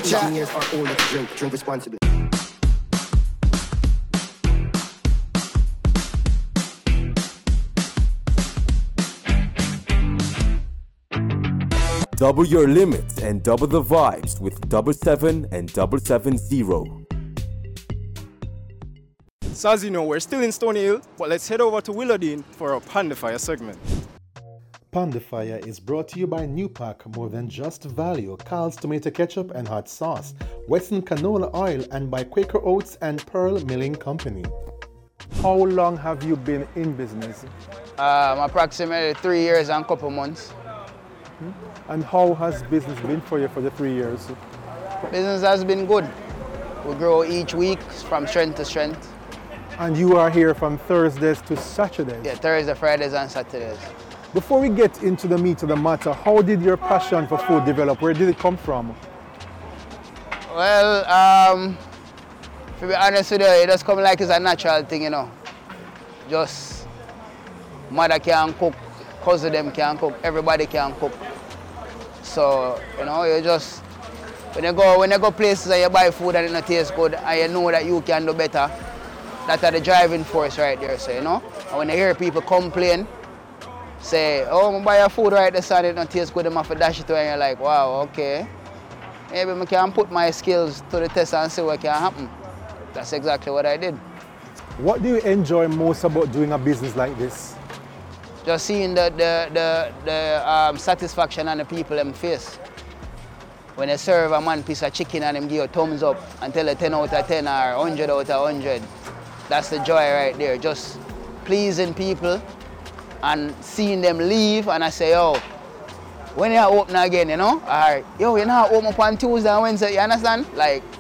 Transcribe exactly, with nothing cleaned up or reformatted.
eighteen years or older to drink. Drink responsibly. Double your limits and double the vibes with double seven and double seven zero. So as you know, we're still in Stony Hill, but let's head over to Willowdene for our Panda Fire segment. Panda Fire is brought to you by Newpack, more than just value, Carl's tomato ketchup and hot sauce, Western canola oil, and by Quaker Oats and Pearl Milling Company. How long have you been in business? Um, approximately three years and a couple months. And how has business been for you for the three years? Business has been good. We grow each week from strength to strength. And you are here from Thursdays to Saturdays? Yeah, Thursday, Fridays and Saturdays. Before we get into the meat of the matter, how did your passion for food develop? Where did it come from? Well, um, to be honest with you, it just come like it's a natural thing, you know. Just mother can cook, cousin them can cook, everybody can cook. So, you know, you just, when you go when you go places and you buy food and it don't taste good and you know that you can do better, that's the driving force right there, so, you know. And when you hear people complain, say, oh, I buy your food right this and it don't taste good, I'm have to dash it away, and you're like, wow, okay. Maybe I can put my skills to the test and see what can happen. That's exactly what I did. What do you enjoy most about doing a business like this? Just seeing the, the, the, the um, satisfaction on the people in face. When they serve a man piece of chicken and them give you a thumbs up and tell you ten out of ten or one hundred out of one hundred, that's the joy right there. Just pleasing people and seeing them leave and I say, yo, when you open again, you know? Or, yo, you're not open up on Tuesday and Wednesday, you understand? Like,